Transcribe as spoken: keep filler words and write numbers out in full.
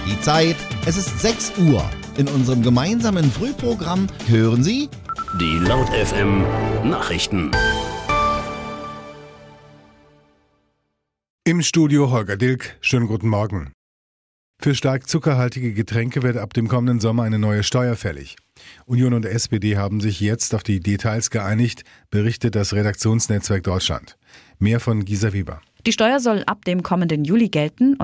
Die Zeit, es ist sechs Uhr. In unserem gemeinsamen Frühprogramm hören Sie die Laut F M Nachrichten. Im Studio Holger Dilk, schönen guten Morgen. Für stark zuckerhaltige Getränke wird ab dem kommenden Sommer eine neue Steuer fällig. Union und S P D haben sich jetzt auf die Details geeinigt, berichtet das Redaktionsnetzwerk Deutschland. Mehr von Gisa Weber. Die Steuer soll ab dem kommenden Juli gelten.